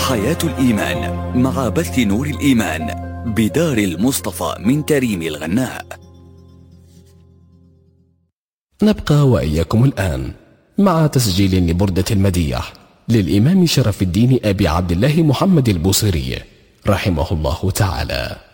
حياة الإيمان مع بث نور الإيمان بدار المصطفى من تريم الغناء. نبقى وإياكم الآن مع تسجيل لبردة المديح للإمام شرف الدين أبي عبد الله محمد البوصيري رحمه الله تعالى.